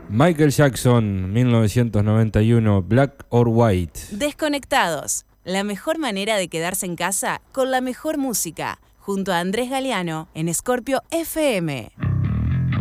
Michael Jackson, 1991, Black or White. Desconectados. La mejor manera de quedarse en casa con la mejor música. Junto a Andrés Galeano en Scorpio FM.